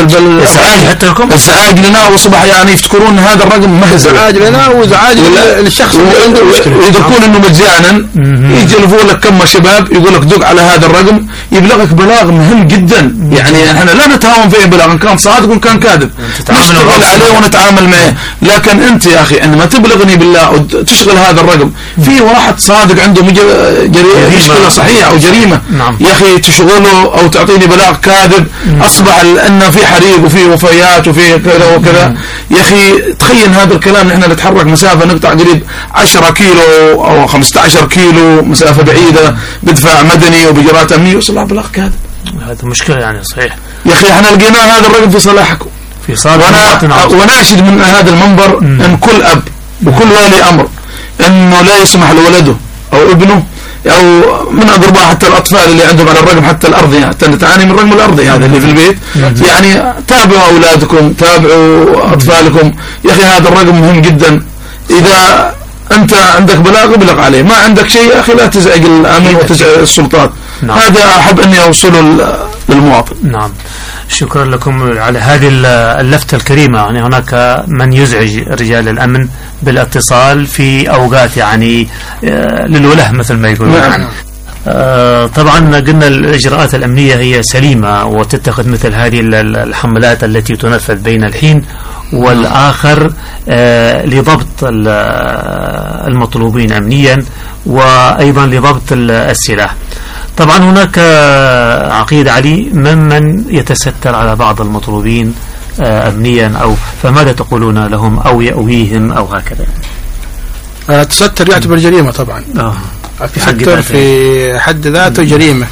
إزعاج لنا، وأصبح يعني يفتكرون هذا الرقم مهزلة. إزعاج لنا وإزعاج للشخص اللي عنده مشكلة. يدقون إنه مجانا يجلبوا لك كم شباب يقول لك دق على هذا الرقم، يبلغك بلاغ مهم جدا. يعني احنا لا نتهاون فيه بلاغ، إن كان صادق وإن كان كاذب نشتغل عليه ونتعامل معه. لكن أنت يا أخي عندما تبلغني بالله وتشغل هذا الرقم في واحد صادق عنده مشكلة صحيحة أو جريمة، يا أخي تشغله أو تعطيني بلاغ كاذب، أصبح أن في حريق وفي وفيات وفي كذا وكذا. يا أخي تخيل هذا الكلام، نحن نتحرك مسافة نقطع قريب 10 كيلو أو 15 كيلو مسافة بعيدة بدفاع مدني وبإجراءات أمنية وصل بلاغ كاذب. هذا مشكلة يعني. صحيح يا أخي احنا لقينا هذا الرقم في صلاحكم. في صالح. وناشد من هذا المنبر أن كل أب وكل ولي أمر أنه لا يسمح لولده أو ابنه أو من أقرباء حتى الأطفال اللي عندهم على الرقم حتى الأرضي، حتى تعاني من الرقم الأرضي هذا اللي في البيت، يعني تابعوا أولادكم، تابعوا أطفالكم. يا أخي هذا الرقم مهم جدا. إذا أنت عندك بلاغ ابلغ عليه، ما عندك شيء يا أخي لا تزعج الأمن وتزعج السلطات. نعم. هذا أحب أني أوصله للمواطن. نعم، شكرا لكم على هذه اللفتة الكريمة. يعني هناك من يزعج رجال الأمن بالاتصال في أوقات يعني للوله مثل ما يقولون. نعم. طبعا قلنا الإجراءات الأمنية هي سليمة وتتخذ مثل هذه الحملات التي تنفذ بين الحين والآخر لضبط المطلوبين أمنيا وأيضا لضبط السلاح. طبعا هناك عقيد علي من يتستر على بعض المطلوبين أمنيا، أو فماذا تقولون لهم أو يأويهم أو هكذا؟ التستر يعتبر جريمة طبعا. التستر في حد ذاته جريمة،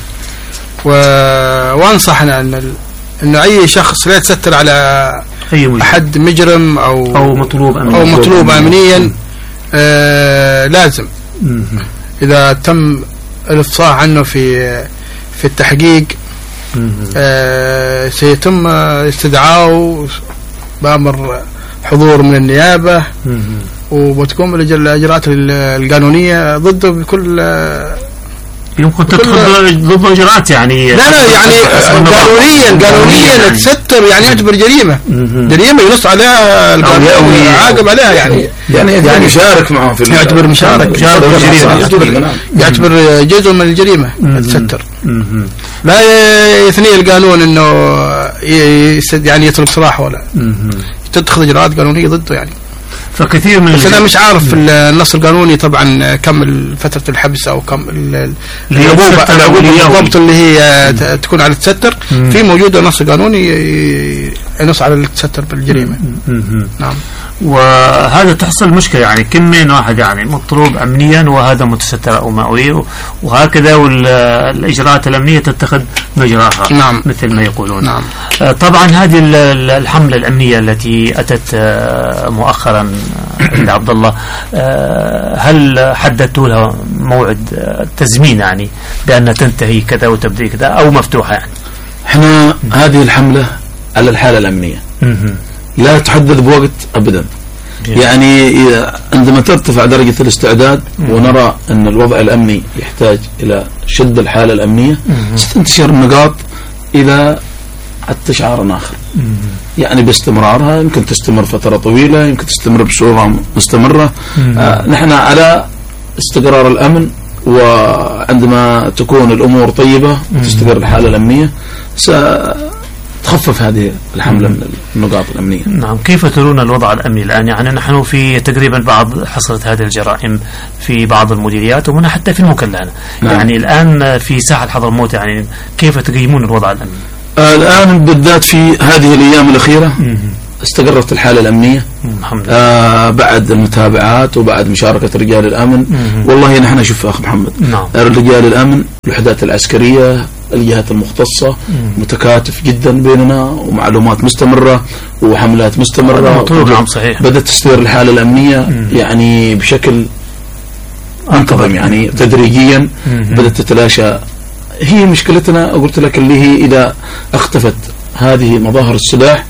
وانصحنا انه اي شخص لا يتستر على احد مجرم او مطلوب امنيا لازم اذا تم الافصاح عنه في التحقيق سيتم استدعائه بأمر حضور من النيابة، وبتقوم الإجراءات القانونية ضده بكل يمكن تدخل ضد إجراءات يعني لا يعني قانونيا التستر يعني يعتبر جريمة ينص عليها القانون ويعاقب عليها يعني يشارك معه في يعتبر مشارك يعتبر جزء من الجريمة التستر. لا يثني القانون انه يعني يترك سراحه ولا تدخل اجراءات قانونية ضده يعني. فكثير من بس أنا مش عارف النص القانوني طبعا كم فترة الحبس أو كم الضبط اللي هي تكون على التستر. في موجود نص قانوني ينص على التستر بالجريمة. نعم. وهذا تحصل مشكلة يعني كم من واحد يعني مطلوب أمنيا وهذا متستر أو مأوي وهكذا، والإجراءات الأمنية تتخذ مجراها. نعم. مثل ما يقولون. نعم. طبعا هذه الحملة الأمنية التي أتت مؤخرا عبد الله، هل حددتوا لها موعد تزمين يعني بأن تنتهي كذا وتبدأ كذا أو مفتوحة يعني؟ احنا هذه الحملة على الحالة الأمنية لا تحدد بوقت أبدا. يعني عندما ترتفع درجة الاستعداد ونرى أن الوضع الأمني يحتاج إلى شد الحالة الأمنية ستنتشر النقاط إلى استشعار آخر، يعني باستمرارها يمكن تستمر فترة طويلة، يمكن تستمر بصورة مستمرة. نحن على استقرار الأمن، وعندما تكون الأمور طيبة وتستقر الحالة الأمنية ستخفف هذه الحملة من النقاط الأمنية. نعم. كيف ترون الوضع الأمني الآن؟ يعني نحن في تقريبا بعض حصلت هذه الجرائم في بعض المديريات ومنها حتى في المكلانة. نعم. يعني الآن في ساحة حضرموت يعني كيف تقيمون الوضع الأمني؟ الآن بالذات في هذه الأيام الأخيرة استقرت الحالة الأمنية بعد المتابعات وبعد مشاركة رجال الأمن. والله نحن شوف أخ محمد، رجال الأمن، الوحدات العسكرية، الجهات المختصة متكاتف جدا بيننا ومعلومات مستمرة وحملات مستمرة. نعم صحيح. بدأت تستقر الحالة الأمنية يعني بشكل منتظم، يعني تدريجيا بدأت تتلاشى. هي مشكلتنا قلت لك اللي هي إذا اختفت هذه مظاهر السلاح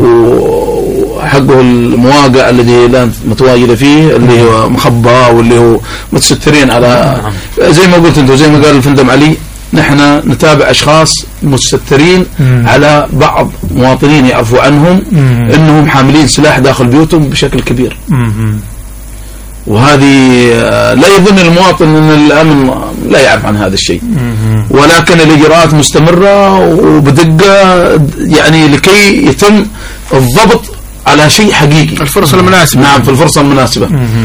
وحقه المواقع الذي الآن متواجدة فيه اللي هو مخبى واللي هو متسترين على زي ما قلت انتو، زي ما قال الفندم علي، نحن نتابع أشخاص مستترين على بعض مواطنين يعرفوا عنهم أنهم حاملين سلاح داخل بيوتهم بشكل كبير. وهذه لا يظن المواطن أن الأمن لا يعرف عن هذا الشيء، ولكن الإجراءات مستمرة وبدقة يعني لكي يتم الضبط على شيء حقيقي. الفرصة المناسبة. نعم، في الفرصة المناسبة.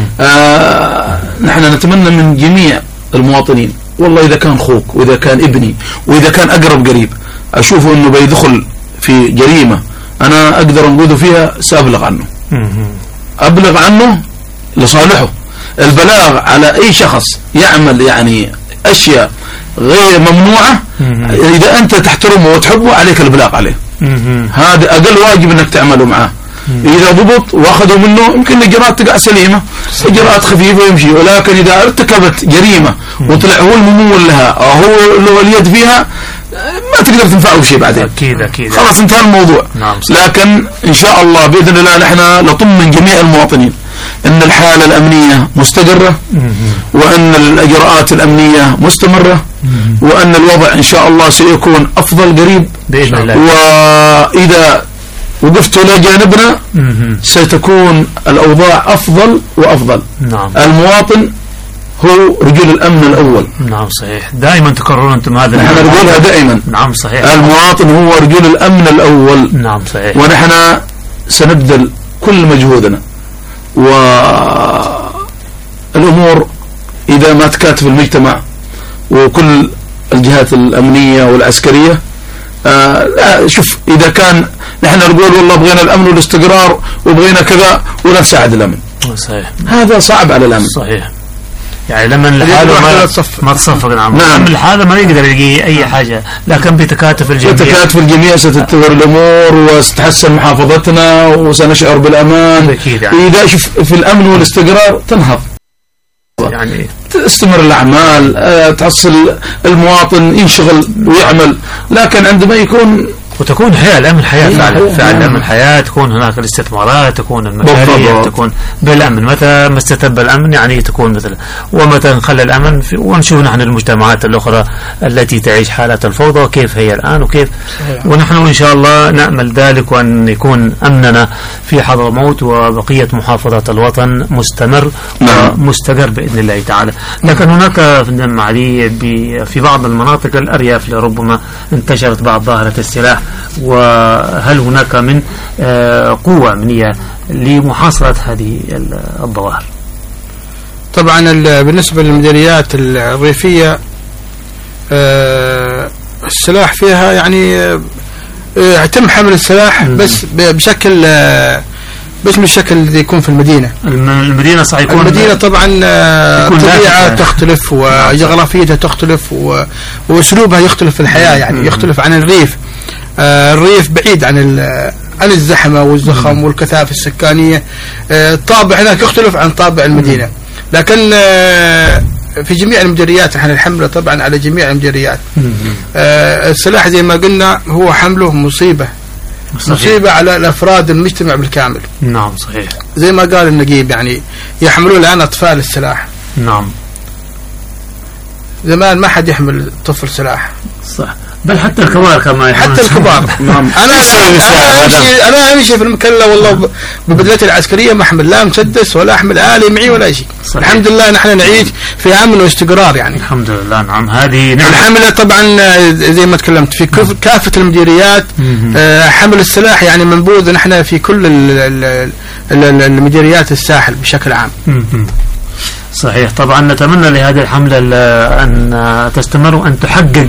نحن نتمنى من جميع المواطنين، والله إذا كان أخوك وإذا كان ابني وإذا كان أقرب قريب أشوفه أنه بيدخل في جريمة أنا أقدر أنقذه فيها سأبلغ عنه، أبلغ عنه لصالحه. البلاغ على أي شخص يعمل يعني أشياء غير ممنوعة إذا أنت تحترمه وتحبه عليك البلاغ عليه. هذا أقل واجب أنك تعمله معه. إذا ضبط وأخذوا منه يمكن الإجراءات تقع سليمة، إجراءات خفيفة يمشي. ولكن إذا ارتكبت جريمة وطلع هو الممول لها أو هو له اليد فيها ما تقدر تنفعه بشيء بعدين. أكيد خلاص انتهى الموضوع. نعم. لكن إن شاء الله بإذن الله نحن نطمن جميع المواطنين أن الحالة الأمنية مستقرة، وأن الإجراءات الأمنية مستمرة، وأن الوضع إن شاء الله سيكون أفضل قريب بإذن الله. وإذا وقفتوا إلى جانبنا ستكون الأوضاع أفضل وأفضل. نعم. المواطن هو رجل الأمن الأول. نعم صحيح، دائما تكررون أنتم هذا. نحن نقولها دائما. نعم صحيح. المواطن هو رجل الأمن الأول. نعم صحيح. ونحن سنبذل كل مجهودنا، والأمور إذا ما تكاتف المجتمع وكل الجهات الأمنية والعسكرية. لا شوف، إذا كان نحن نقول والله بغينا الأمن والاستقرار وبغينا كذا ولا نساعد الأمن، صحيح، هذا صعب على الأمن. صحيح، يعني لما الحالة ما تصفق. نعم. الحالة ما يقدر يلقي أي حاجة، لكن بتكاتف الجميع ستتطور الأمور وستتحسن محافظتنا وسنشعر بالأمان. أكيد. يعني إذا شوف في الأمن والاستقرار تنهض، يعني تستمر الأعمال، تحصل المواطن ينشغل ويعمل. لكن عندما يكون وتكون حياة الأمن حياة فعلا الأمن حياة، تكون هناك الاستثمارات، تكون المشاريع، تكون بالأمن. متى ما استتب الأمن يعني تكون مثلا، ومتى نخلي الأمن ونشوف نحن المجتمعات الأخرى التي تعيش حالة الفوضى كيف هي الآن وكيف. ونحن إن شاء الله نأمل ذلك، وأن يكون أمننا في حضرموت وبقية محافظات الوطن مستمر ومستقر بإذن الله تعالى. لكن هناك في بعض المناطق الأرياف ربما انتشرت بعض ظاهرة السلاح، وهل هناك من قوة أمنية لمحاصرة هذه الظواهر؟ طبعا بالنسبة للمديريات الريفية السلاح فيها يعني يتم حمل السلاح بس بشكل مش بالشكل اللي يكون في المدينة. المدينة صح يكون المدينة طبعا طبيعة تختلف وجغرافيتها تختلف وأسلوبها يختلف في الحياة، يعني يختلف عن الريف. الريف بعيد عن الزحمة والزخم والكثافة السكانية. الطابع هناك يختلف عن طابع المدينة. لكن في جميع المديريات احنا الحملة طبعا على جميع المديريات. السلاح زي ما قلنا هو حمله مصيبة. صحيح. مصيبة على الأفراد المجتمع بالكامل. نعم صحيح. زي ما قال النقيب يعني يحملون الآن أطفال السلاح. نعم. زمان ما حد يحمل طفل سلاح. صح. بل حتى الكبار كمان. حتى الكبار. نعم. أنا أمشي في المكلا والله ببدلتي العسكرية ما أحمل لا مسدس ولا أحمل آلي معي ولا شيء. الحمد لله نحن نعيش في أمن واستقرار يعني. الحمد لله. نعم. هذه نعم. الحملة طبعا زي ما تكلمت في كافة المديريات. حمل السلاح يعني منبوذ نحن في كل المديريات الساحل بشكل عام. صحيح. طبعا نتمنى لهذه الحملة أن تستمر وأن تحقق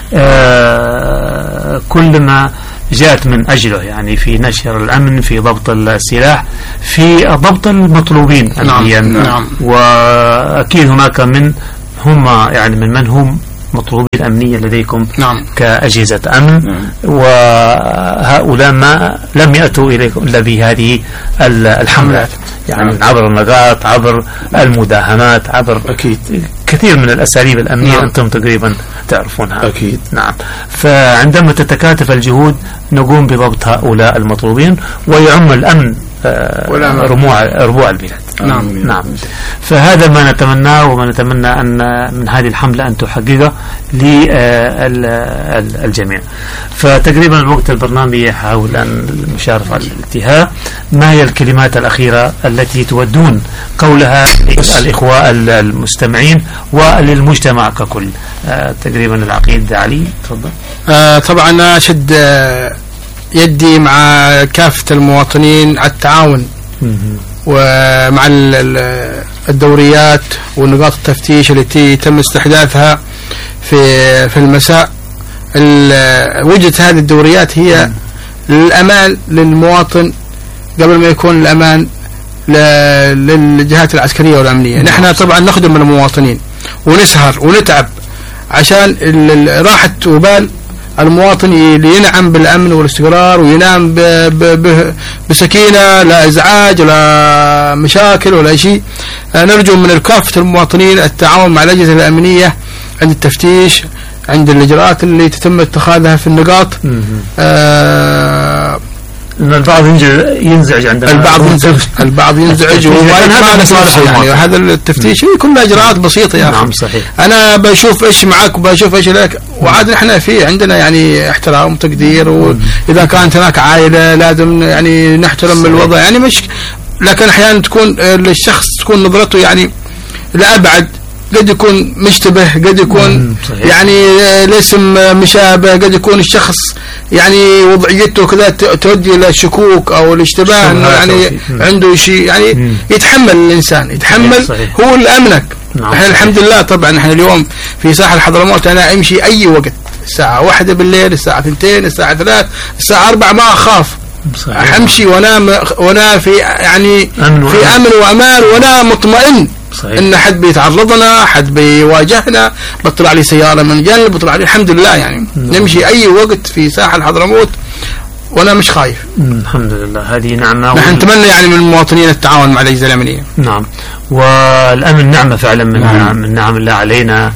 كل ما جاءت من أجله، يعني في نشر الأمن، في ضبط السلاح، في ضبط المطلوبين. نعم. وأكيد هناك هم هم مطلوبين أمنية لديكم. نعم. كأجهزة أمن. وهؤلاء ما لم يأتوا إليكم إلا بهذه الحملات، يعني عبر النقاط، عبر المداهمات، عبر أكيد كثير من الأساليب الأمنية. أنتم تقريبا تعرفونها. أكيد. نعم. فعندما تتكاتف الجهود نقوم بضبط هؤلاء المطلوبين ويعم الأمن ربوع البلاد. نعم. فهذا ما نتمناه، وما نتمنى أن من هذه الحملة أن تحققه للجميع. فتقريبا الوقت البرنامج يحاول أن المشارف على الانتهاء. ما هي الكلمات الأخيرة التي تودون قولها للإخوة المستمعين وللمجتمع ككل؟ تقريبا العقيد علي تفضل. طبعا أشد يدي مع كافة المواطنين على التعاون ومع الدوريات ونقاط التفتيش التي تم استحداثها في المساء. وجهة هذه الدوريات هي للأمان للمواطن قبل ما يكون الأمان للجهات العسكرية والأمنية. نحن طبعا نخدم المواطنين ونسهر ونتعب عشان راحة وبال المواطن ينعم بالأمن والاستقرار وينام بسكينة، لا إزعاج ولا مشاكل ولا شيء. نرجو من كافة المواطنين التعاون مع الأجهزة الأمنية عند التفتيش، عند الإجراءات اللي تتم اتخاذها في النقاط. البعض ينزعج عندنا، البعض ينزعج يعني هذا التفتيش كلها اجراءات بسيطه يا اخي. نعم صحيح. انا بشوف ايش معك وبشوف ايش لك، وعاد احنا في عندنا يعني احترام وتقدير، واذا كانت هناك عائله لازم يعني نحترم صحيح. الوضع يعني مش، لكن احيانا تكون الشخص تكون نظرته يعني لأبعد، قد يكون مشتبه، قد يكون يعني الاسم مشابه، قد يكون الشخص يعني وضعيته كذا تودي الى الشكوك او الاشتباه انه يعني عنده شيء يعني يتحمل الانسان، يتحمل صحيح. هو اللي امنك. احنا الحمد لله طبعا احنا اليوم في ساحل حضرموت انا امشي اي وقت، الساعه 1 بالليل، الساعه 2، الساعه 3، الساعه 4 ما اخاف صحيح. امشي وانا في يعني في امن وامان وانا مطمئن صحيح. ان حد بيتعرضنا، حد بيواجهنا، بطلع لي سياره من جنب، بطلع لي الحمد لله يعني نمشي اي وقت في ساحل حضرموت وانا مش خايف. الحمد لله، هذه نعمه. نحن نتمنى يعني من المواطنين التعاون مع الاجهزه الامنيه. نعم، والامن نعمه فعلا من نعم الله علينا،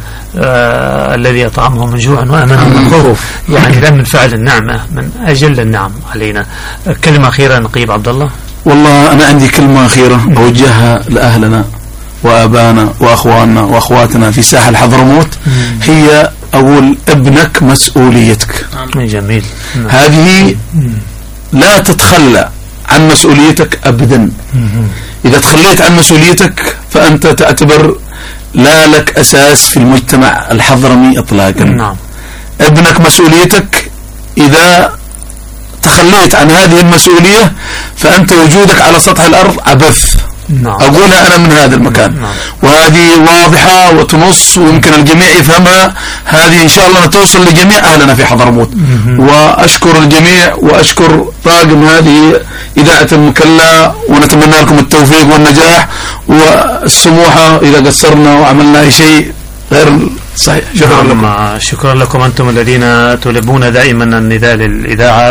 الذي يطعمهم من جوع وامنهم من خوف. يعني الامن فعلا نعمه من اجل النعم علينا. كلمه اخيره نقيب عبد الله. والله انا عندي كلمه اخيره اوجهها لاهلنا وآبانا وأخواننا وأخواتنا في ساحل حضرموت، هي أقول ابنك مسؤوليتك. جميل. هذه لا تتخلى عن مسؤوليتك أبدا. إذا تخليت عن مسؤوليتك فأنت تعتبر لا لك أساس في المجتمع الحضرمي إطلاقا. نعم. ابنك مسؤوليتك، إذا تخليت عن هذه المسؤولية فأنت وجودك على سطح الأرض عبث. نعم. أقولها أنا من هذا المكان. نعم. وهذه واضحة وتنص ويمكن الجميع يفهمها. هذه إن شاء الله توصل لجميع أهلنا في حضرموت. وأشكر الجميع وأشكر طاقم هذه إذاعة المكلا، ونتمنى لكم التوفيق والنجاح والسموحة إذا قصرنا وعملنا أي شيء غير صحيح. شكرا لكم. شكرا لكم أنتم الذين تلبون دائما النداء للإذاعة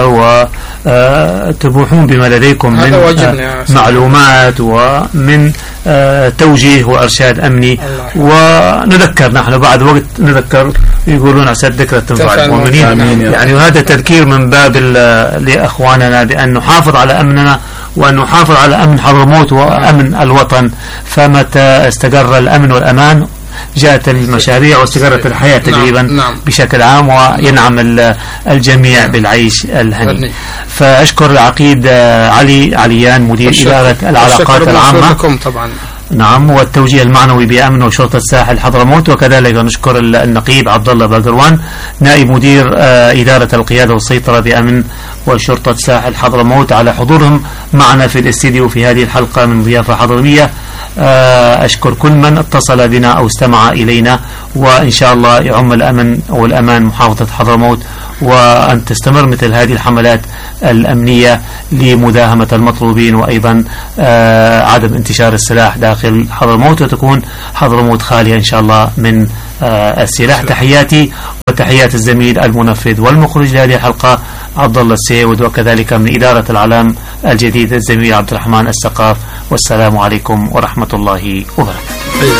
وتبوحون بما لديكم من معلومات ومن توجيه وإرشاد أمني. ونذكر نحن بعد وقت نذكر، يقولون عسى الذكرى تنفع المؤمنين. يعني وهذا تذكير من باب لأخواننا بأن نحافظ على أمننا وأن نحافظ على أمن حضرموت وأمن الوطن. فمتى استقر الأمن والأمان جاءت المشاريع واستقرت الحياة تقريبا بشكل عام، وينعم الجميع بالعيش الهني. فأشكر العقيد عليان مدير إدارة العلاقات العامة طبعا. نعم، والتوجيه المعنوي بأمن وشرطة ساحل حضرموت. وكذلك نشكر النقيب عبد الله باقروان نائب مدير إدارة القيادة والسيطرة بأمن وشرطة ساحل حضرموت على حضورهم معنا في الاستديو في هذه الحلقة من ضيافة حضرمية. أشكر كل من اتصل بنا أو استمع إلينا، وإن شاء الله يعم الأمن والأمان محافظة حضرموت، وأن تستمر مثل هذه الحملات الأمنية لمداهمة المطلوبين، وأيضا عدم انتشار السلاح داخل حضرموت، وتكون حضرموت خالية إن شاء الله من السلاح. تحياتي وتحيات الزميل المنفذ والمخرج لهذه الحلقة عبد الله السيود، وكذلك من إدارة العلام الجديد الزميل عبد الرحمن السقاف. والسلام عليكم ورحمة الله وبركاته.